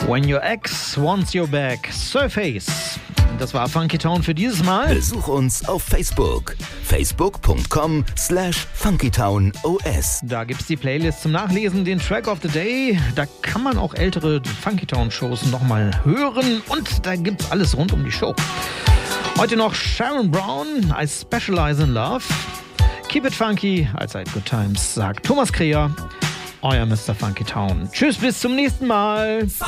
When Your Ex Wants You Back, Surface. Das war Funky Town für dieses Mal. Besuch uns auf Facebook. facebook.com/funkytownos. Da gibt's die Playlist zum Nachlesen, den Track of the Day. Da kann man auch ältere Funky Town Shows nochmal hören. Und da gibt's alles rund um die Show. Heute noch Sharon Brown, I Specialize in Love. Keep it funky, allzeit good times, sagt Thomas Kreher. Euer Mr. Funky Town. Tschüss, bis zum nächsten Mal.